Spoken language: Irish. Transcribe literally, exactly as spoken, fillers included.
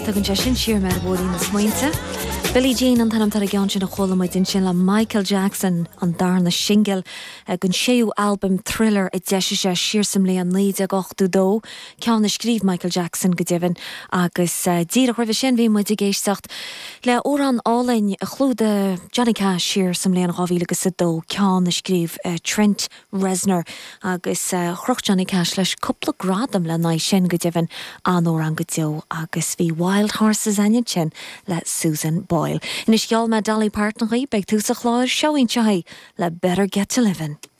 Tugann sé sin siar mar bhórí na smaointe. Billie Jean an tanam tar a gceann sin a cholamuid in sin le Michael Jackson an darna single gon séú album Thriller i d deise sé siarsam le an líd ag ochtú dó. Ceann na scríb Michael Jackson go deimhin agus dír a chuirh sin bhí muid i géisteacht le órán álainn a chlúda Johnny Cash siarsam le an ghavíle agus a dó. Ceann na scríb Trent Reznor agus chroch Johnny Cash leis coppla gradam le naid sin go deimhin an órán go deo agus bhí Wild Horses aine sin le Susan Boyle. In is geall me Dolly Parton beag tús a chláir seoín teí le Better Get to Livin'.